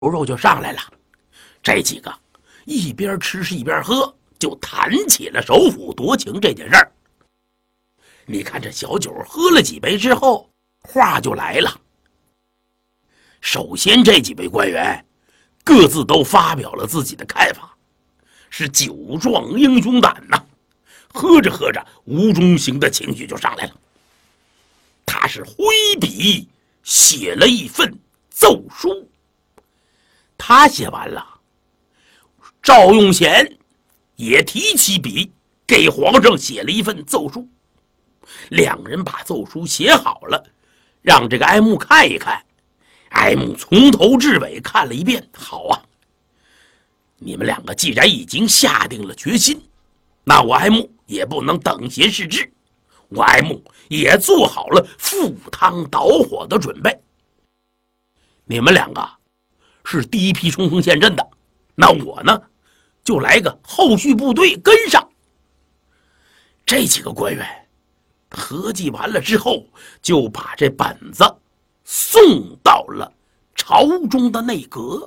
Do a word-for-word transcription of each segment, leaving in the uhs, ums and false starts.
肉就上来了。这几个一边吃是一边喝，就谈起了首辅夺情这件事儿。你看这小酒喝了几杯之后，话就来了。首先这几位官员各自都发表了自己的看法，是酒壮英雄胆呐、啊。喝着喝着，吴中行的情绪就上来了。他是挥笔写了一份奏书。他写完了，赵用贤也提起笔给皇上写了一份奏书。两人把奏书写好了，让这个哀慕看一看。哀慕从头至尾看了一遍，好啊，你们两个既然已经下定了决心，那我哀慕也不能等闲视之，我哀慕也做好了赴汤蹈火的准备。你们两个是第一批冲锋陷阵的，那我呢就来个后续部队跟上。这几个官员合计完了之后，就把这本子送到了朝中的内阁。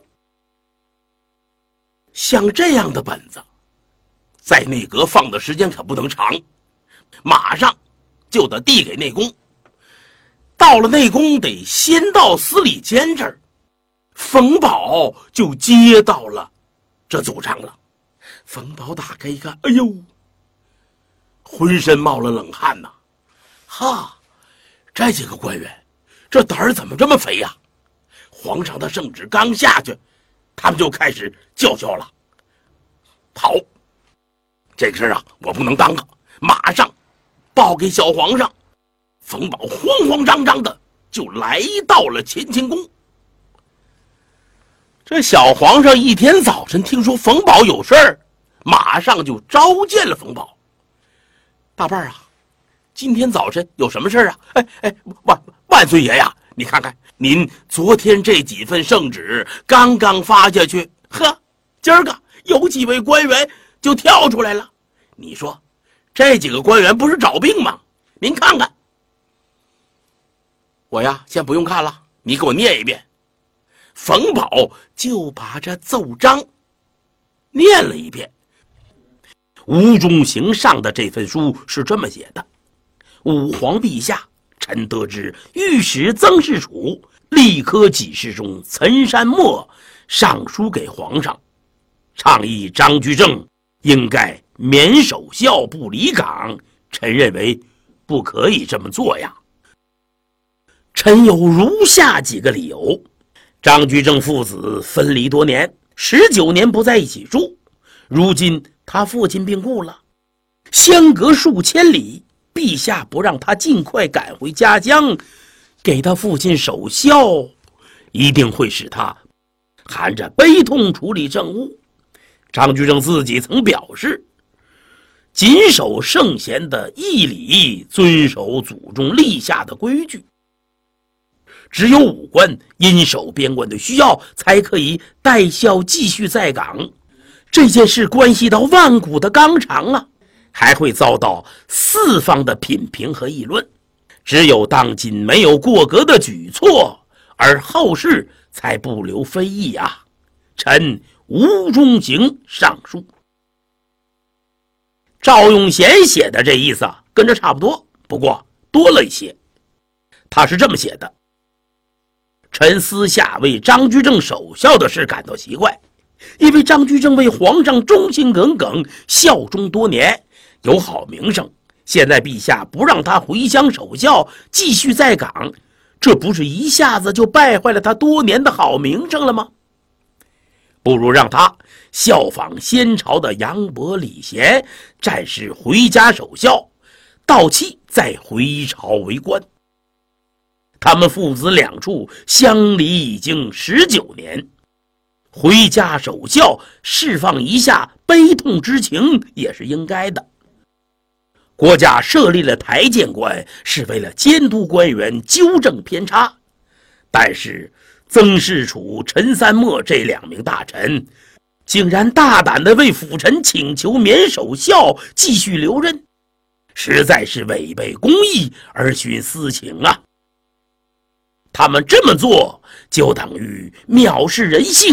像这样的本子在内阁放的时间可不能长，马上就得递给内宫。到了内宫得先到司礼监这儿，冯保就接到了这奏章了。冯保打开一看，哎呦，浑身冒了冷汗呐、啊！哈，这几个官员这胆儿怎么这么肥呀、啊？皇上的圣旨刚下去，他们就开始叫嚣了。好，这个事儿啊，我不能耽搁，马上报给小皇上。冯保慌慌张张的就来到了乾清宫。这小皇上一天早晨听说冯保有事儿，马上就召见了冯保。大伴儿啊，今天早晨有什么事儿啊？哎哎，万万岁爷呀，你看看您昨天这几份圣旨刚刚发下去，呵，今儿个有几位官员就跳出来了。你说这几个官员不是找病吗？您看看。我呀，先不用看了，你给我念一遍。冯保就把这奏章念了一遍。吴中行上的这份书是这么写的：吾皇陛下，臣得知御史曾仕楚、吏科给事中岑山墨上书给皇上，倡议张居正应该免守孝不离岗。臣认为不可以这么做呀。臣有如下几个理由：张居正父子分离多年，十九年不在一起住，如今他父亲病故了，相隔数千里，陛下不让他尽快赶回家乡给他父亲守孝，一定会使他含着悲痛处理政务。张居正自己曾表示，谨守圣贤的义理，遵守祖宗立下的规矩，只有武官因守边关的需要，才可以带孝继续在岗。这件事关系到万古的纲常啊，还会遭到四方的品评和议论。只有当今没有过格的举措，而后世才不留非议啊。臣吴中行上书。赵用贤写的这意思啊，跟这差不多，不过多了一些。他是这么写的：臣私下为张居正守孝的事感到奇怪，因为张居正为皇上忠心耿耿，效忠多年，有好名声。现在陛下不让他回乡守孝，继续在岗，这不是一下子就败坏了他多年的好名声了吗？不如让他效仿先朝的杨伯、李贤，暂时回家守孝，到期再回朝为官。他们父子两处相离已经十九年，回家守孝，释放一下悲痛之情也是应该的。国家设立了台监官，是为了监督官员，纠正偏差。但是曾仕楚、陈三墨这两名大臣，竟然大胆地为辅臣请求免守孝，继续留任，实在是违背公义而徇私情啊！ 他们这么做就等于藐视人性。